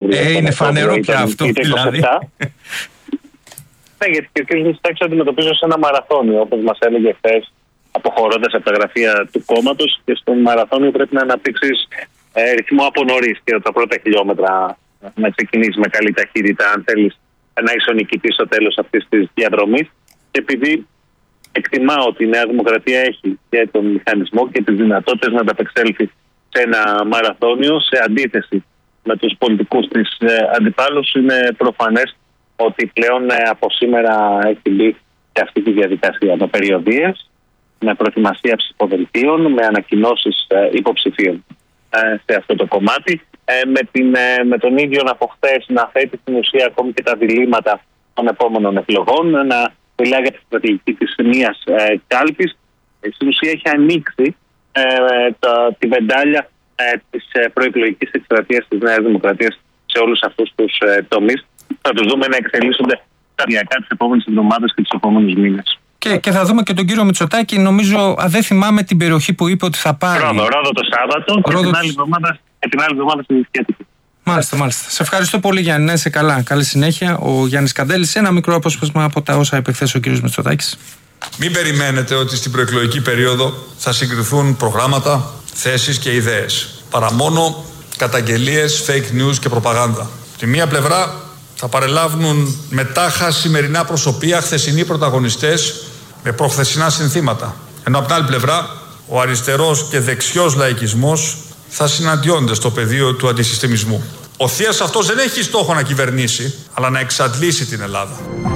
2018. Είναι φανερό πια αυτό δηλαδή. Ναι, γιατί και ο κ. Μητσοτάκης αντιμετωπίζει σε ένα μαραθώνιο, όπως μας έλεγε χθες, αποχωρώντας από τα γραφεία του κόμματος, και στο μαραθώνιο πρέπει να αναπτύξεις ρυθμό από νωρίς και τα πρώτα χιλιόμετρα να ξεκινήσεις με καλή ταχύτητα, αν θέλεις να είσαι ο νικητής στο τέλος αυτής της διαδρομής. Και επειδή εκτιμάω ότι η Νέα Δημοκρατία έχει και τον μηχανισμό και τις δυνατότητες να ανταπεξέλθει σε ένα μαραθώνιο, σε αντίθεση με τους πολιτικούς της αντιπάλους, είναι προφανές ότι πλέον από σήμερα έχει μπει και αυτή τη διαδικασία με περιοδίες, με προετοιμασία ψηφοδελτίων, με ανακοινώσεις υποψηφίων σε αυτό το κομμάτι, με τον ίδιο από χθες να θέτει στην ουσία ακόμη και τα διλήμματα των επόμενων εκλογών, να μιλάει για τη στρατηγική της μίας κάλπης. Στην ουσία έχει ανοίξει τη βεντάλια της προεκλογικής εκστρατείας της Νέας Δημοκρατίας σε όλους αυτούς τους τομείς. Θα τους δούμε να εξελίσσονται σταδιακά τις επόμενες εβδομάδες και τους επόμενους μήνες. Και θα δούμε και τον κύριο Μητσοτάκη, νομίζω, δεν θυμάμαι την περιοχή που είπε ότι θα πάρει. Ρόδο το Σάββατο και την άλλη εβδομάδα στη Δυτική. Μάλιστα. Σε ευχαριστώ πολύ, Γιάννη. Να είσαι καλά. Καλή συνέχεια. Ο Γιάννης Καντέλης. Ένα μικρό απόσπασμα από τα όσα είπε χθες ο κύριος Μητσοτάκης. Μην περιμένετε ότι στην προεκλογική περίοδο θα συγκριθούν προγράμματα, θέσεις και ιδέες. Παρά μόνο καταγγελίες, fake news και προπαγάνδα. Τη μία πλευρά θα παρελάβουν μετάχα σημερινά προσωπία, χθεσινοί πρωταγωνιστές με προχθεσινά συνθήματα. Ενώ από την άλλη πλευρά ο αριστερός και δεξιός λαϊκισμός θα συναντιόνται στο πεδίο του αντισυστημισμού. Ο Θείας αυτός δεν έχει στόχο να κυβερνήσει, αλλά να εξαντλήσει την Ελλάδα.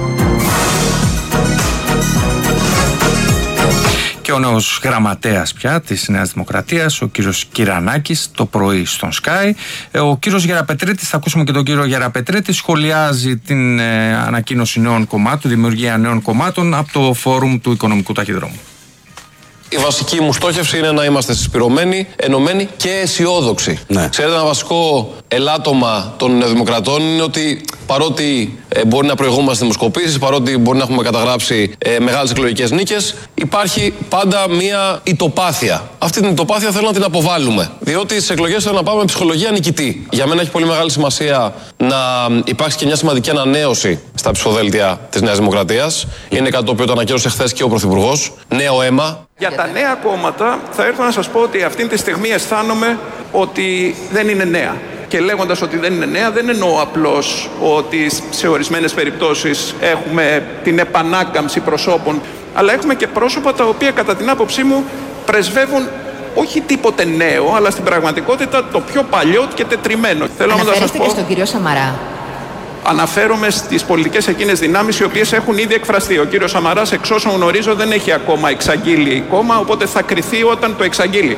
Και ο νέος γραμματέας πια της Νέας Δημοκρατίας, ο κύριος Κυρανάκης, το πρωί στον Sky. Ο κύριος Γεραπετρίτης, θα ακούσουμε και τον κύριο Γεραπετρίτη, σχολιάζει την ανακοίνωση νέων κομμάτων, δημιουργία νέων κομμάτων από το Φόρουμ του Οικονομικού Ταχυδρόμου. Η βασική μου στόχευση είναι να είμαστε συσπηρωμένοι, ενωμένοι και αισιόδοξοι. Ναι. Ξέρετε, ένα βασικό ελάττωμα των Νεοδημοκρατών είναι ότι παρότι μπορεί να προηγούμαστε δημοσκοπήσεις, παρότι μπορεί να έχουμε καταγράψει μεγάλες εκλογικές νίκες, υπάρχει πάντα μία ητοπάθεια. Αυτή την ητοπάθεια θέλω να την αποβάλουμε. Διότι στις εκλογές θέλω να πάμε με ψυχολογία νικητή. Για μένα έχει πολύ μεγάλη σημασία να υπάρξει και μια σημαντική ανανέωση στα ψηφοδέλτια της Νέας Δημοκρατίας. Είναι κάτι το οποίο το ανακοίνωσε χθες και ο Πρωθυπουργός. Νέο αίμα. Για τα νέα κόμματα θα έρθω να σας πω ότι αυτή τη στιγμή αισθάνομαι ότι δεν είναι νέα. Και λέγοντας ότι δεν είναι νέα, δεν εννοώ απλώς ότι σε ορισμένες περιπτώσεις έχουμε την επανάκαμψη προσώπων, αλλά έχουμε και πρόσωπα τα οποία κατά την άποψή μου πρεσβεύουν όχι τίποτε νέο, αλλά στην πραγματικότητα το πιο παλιό και τετριμένο. Αναφέρεστε και στον κύριο Σαμαρά. Αναφέρομαι στις πολιτικές εκείνες δυνάμεις οι οποίες έχουν ήδη εκφραστεί. Ο κύριος Σαμαράς, εξ όσων γνωρίζω, δεν έχει ακόμα εξαγγείλει κόμμα, οπότε θα κριθεί όταν το εξαγγείλει.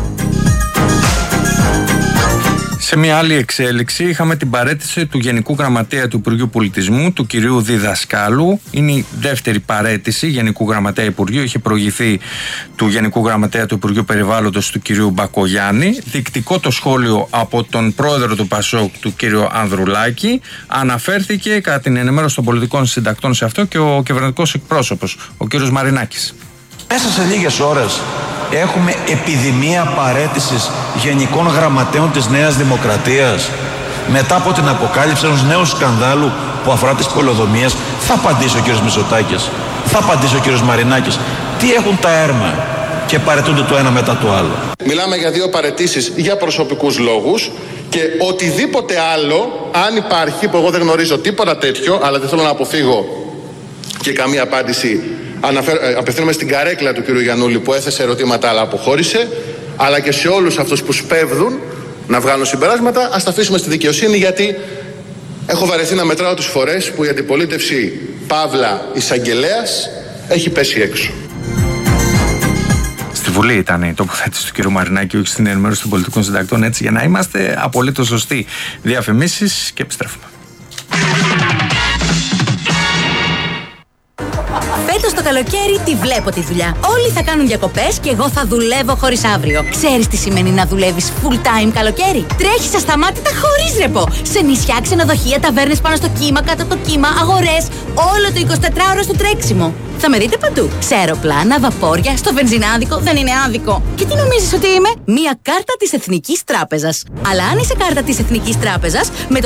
Σε μια άλλη εξέλιξη είχαμε την παραίτηση του Γενικού Γραμματέα του Υπουργείου Πολιτισμού, του κυρίου Διδασκάλου. Είναι η δεύτερη παραίτηση Γενικού Γραμματέα Υπουργείου. Είχε προηγηθεί του Γενικού Γραμματέα του Υπουργείου Περιβάλλοντος, του κυρίου Μπακογιάννη. Δεικτικό το σχόλιο από τον πρόεδρο του ΠΑΣΟΚ, του κύριο Ανδρουλάκη. Αναφέρθηκε κατά την ενημέρωση των πολιτικών συντακτών σε αυτό και ο κυβερνητικός εκπρόσωπος, ο κύριος Μαρινάκης. Μέσα σε λίγες ώρες έχουμε επιδημία παραίτησης γενικών γραμματέων της Νέας Δημοκρατίας μετά από την αποκάλυψη ενός νέου σκανδάλου που αφορά τις πολεοδομίες. Θα απαντήσει ο κύριος Μητσοτάκης, θα απαντήσει ο κύριος Μαρινάκης. Τι έχουν τα έρμα και παραιτούνται το ένα μετά το άλλο. Μιλάμε για δύο παραιτήσεις για προσωπικούς λόγους και οτιδήποτε άλλο, αν υπάρχει, που εγώ δεν γνωρίζω τίποτα τέτοιο, αλλά δεν θέλω να αποφύγω και καμία απάντηση. Απευθύνομαι στην καρέκλα του κ. Γιαννούλη που έθεσε ερωτήματα αλλά αποχώρησε, αλλά και σε όλους αυτούς που σπέβδουν να βγάλουν συμπεράσματα. Ας τα αφήσουμε στη δικαιοσύνη, γιατί έχω βαρεθεί να μετράω τις φορές που η αντιπολίτευση Παύλα εισαγγελέας έχει πέσει έξω. Στη Βουλή ήταν η τοποθέτηση του κ. Μαρινάκη, όχι στην ενημέρωση των πολιτικών συντακτών, έτσι, για να είμαστε απολύτως σωστοί. Διαφημίσεις και επιστρέφουμε. Φέτος το καλοκαίρι τη βλέπω τη δουλειά. Όλοι θα κάνουν διακοπές και εγώ θα δουλεύω χωρίς αύριο. Ξέρεις τι σημαίνει να δουλεύεις full time καλοκαίρι? Τρέχεις ασταμάτητα χωρίς ρεπό. Σε νησιά, ξενοδοχεία, ταβέρνες πάνω στο κύμα, κάτω από το κύμα, αγορές. Όλο το 24ωρο στο τρέξιμο. Θα με δείτε παντού. Σε αεροπλάνα, βαπόρια, στο βενζινάδικο. Δεν είναι άδικο. Και τι νομίζεις ότι είμαι? Μία κάρτα της Εθνικής Τράπεζας. Αλλά αν είσαι κάρτα της Εθνικής Τράπεζας, με το